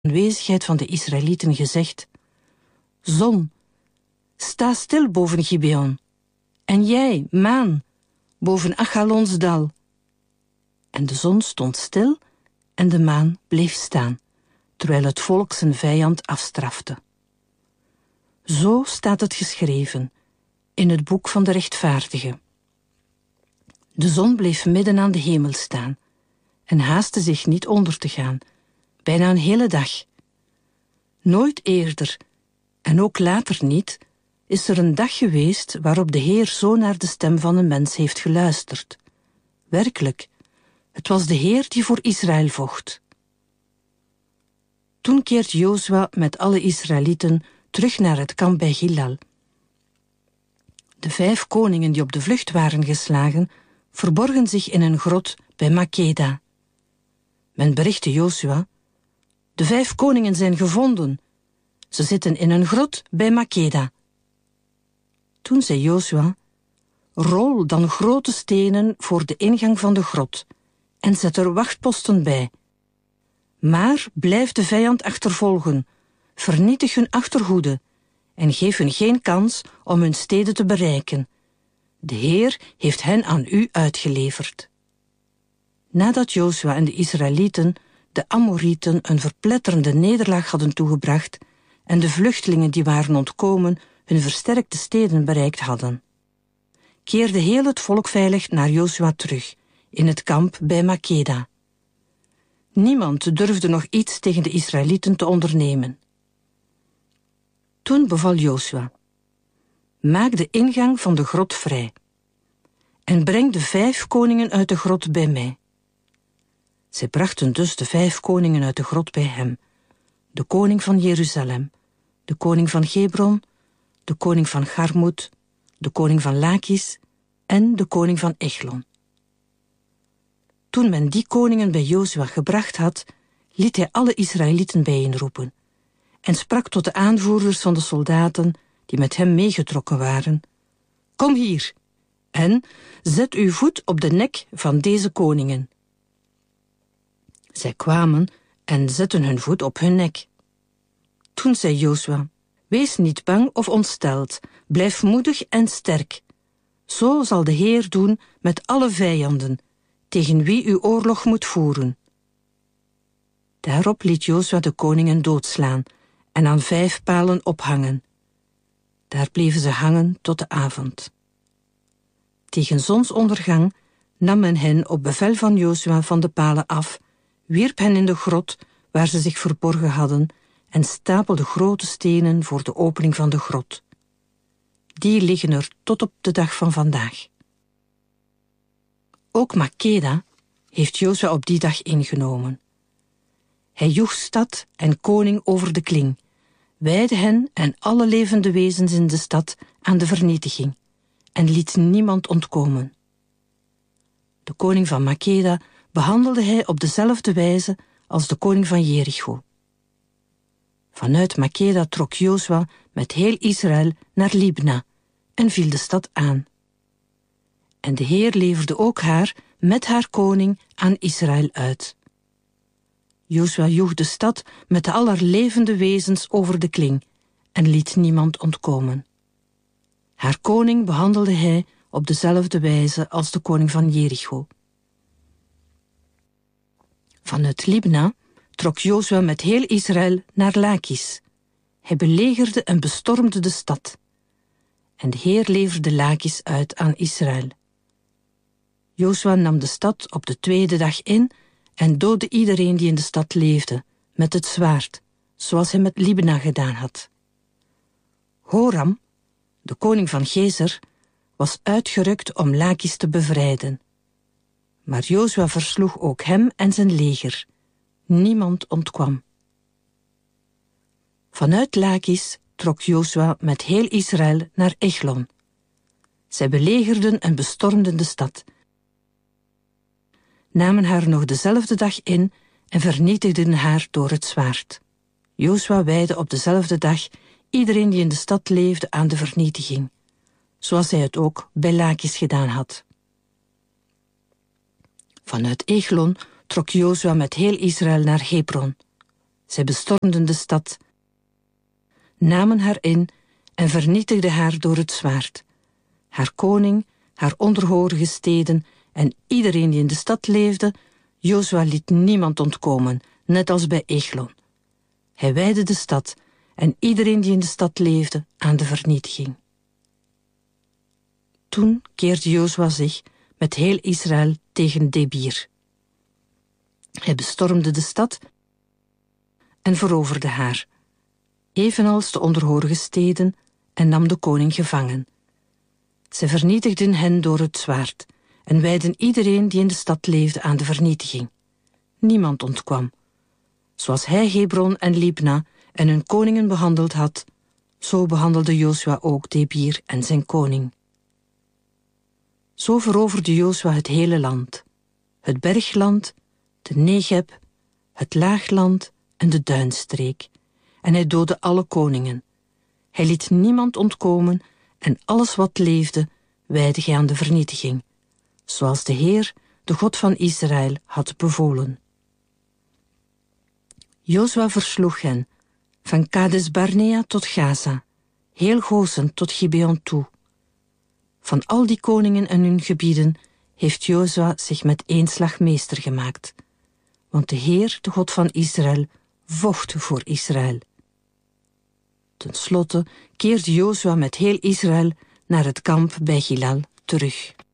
aanwezigheid van de Israëlieten gezegd: Zon, sta stil boven Gibeon, en jij, maan, boven Achalons dal. En de zon stond stil en de maan bleef staan, terwijl het volk zijn vijand afstrafte. Zo staat het geschreven in het boek van de rechtvaardigen. De zon bleef midden aan de hemel staan en haastte zich niet onder te gaan, bijna een hele dag. Nooit eerder, en ook later niet, is er een dag geweest waarop de Heer zo naar de stem van een mens heeft geluisterd. Werkelijk, het was de Heer die voor Israël vocht. Toen keert Jozua met alle Israëlieten terug naar het kamp bij Gilgal. De 5 koningen die op de vlucht waren geslagen, verborgen zich in een grot bij Makeda. Men berichtte Jozua: de 5 koningen zijn gevonden. Ze zitten in een grot bij Makeda. Toen zei Jozua: rol dan grote stenen voor de ingang van de grot en zet er wachtposten bij. Maar blijf de vijand achtervolgen, vernietig hun achterhoede en geef hun geen kans om hun steden te bereiken. De Heer heeft hen aan u uitgeleverd. Nadat Jozua en de Israëlieten de Amorieten een verpletterende nederlaag hadden toegebracht en de vluchtelingen die waren ontkomen hun versterkte steden bereikt hadden, keerde heel het volk veilig naar Jozua terug, in het kamp bij Makeda. Niemand durfde nog iets tegen de Israëlieten te ondernemen. Toen beval Jozua: maak de ingang van de grot vrij en breng de 5 koningen uit de grot bij mij. Zij brachten dus de 5 koningen uit de grot bij hem: de koning van Jeruzalem, de koning van Hebron, de koning van Garmoed, de koning van Lakis en de koning van Echlon. Toen men die koningen bij Jozua gebracht had, liet hij alle Israëlieten bijeenroepen en sprak tot de aanvoerders van de soldaten die met hem meegetrokken waren: kom hier en zet uw voet op de nek van deze koningen. Zij kwamen en zetten hun voet op hun nek. Toen zei Jozua: wees niet bang of ontsteld, blijf moedig en sterk. Zo zal de Heer doen met alle vijanden, tegen wie u oorlog moet voeren. Daarop liet Jozua de koningen doodslaan en aan 5 palen ophangen. Daar bleven ze hangen tot de avond. Tegen zonsondergang nam men hen op bevel van Jozua van de palen af, wierp hen in de grot waar ze zich verborgen hadden en stapelde grote stenen voor de opening van de grot. Die liggen er tot op de dag van vandaag. Ook Makeda heeft Jozua op die dag ingenomen. Hij joeg stad en koning over de kling, wijdde hen en alle levende wezens in de stad aan de vernietiging en liet niemand ontkomen. De koning van Makeda behandelde hij op dezelfde wijze als de koning van Jericho. Vanuit Makeda trok Jozua met heel Israël naar Libna en viel de stad aan. En de Heer leverde ook haar met haar koning aan Israël uit. Jozua joeg de stad met de allerlevende wezens over de kling en liet niemand ontkomen. Haar koning behandelde hij op dezelfde wijze als de koning van Jericho. Vanuit Libna trok Jozua met heel Israël naar Lakis. Hij belegerde en bestormde de stad. En de Heer leverde Lakis uit aan Israël. Jozua nam de stad op de 2e dag in en doodde iedereen die in de stad leefde, met het zwaard, zoals hij met Libna gedaan had. Horam, de koning van Gezer, was uitgerukt om Lakis te bevrijden. Maar Jozua versloeg ook hem en zijn leger. Niemand ontkwam. Vanuit Lakis trok Jozua met heel Israël naar Echlon. Zij belegerden en bestormden de stad, namen haar nog dezelfde dag in en vernietigden haar door het zwaard. Jozua wijdde op dezelfde dag iedereen die in de stad leefde aan de vernietiging, zoals hij het ook bij Lakis gedaan had. Vanuit Echlon trok Jozua met heel Israël naar Hebron. Zij bestormden de stad, namen haar in en vernietigden haar door het zwaard. Haar koning, haar onderhorige steden en iedereen die in de stad leefde, Jozua liet niemand ontkomen, net als bij Eglon. Hij wijdde de stad en iedereen die in de stad leefde aan de vernietiging. Toen keerde Jozua zich met heel Israël tegen Debir. Hij bestormde de stad en veroverde haar, evenals de onderhorige steden, en nam de koning gevangen. Zij vernietigden hen door het zwaard en wijdden iedereen die in de stad leefde aan de vernietiging. Niemand ontkwam. Zoals hij Hebron en Libna en hun koningen behandeld had, zo behandelde Jozua ook Debir en zijn koning. Zo veroverde Jozua het hele land, het bergland, de Negeb, het laagland en de duinstreek, en hij doodde alle koningen. Hij liet niemand ontkomen en alles wat leefde wijdde hij aan de vernietiging, zoals de Heer, de God van Israël, had bevolen. Jozua versloeg hen, van Kades Barnea tot Gaza, heel Gozen tot Gibeon toe. Van al die koningen en hun gebieden heeft Jozua zich met één slag meester gemaakt, want de Heer, de God van Israël, vocht voor Israël. Ten slotte keerde Jozua met heel Israël naar het kamp bij Gilgal terug.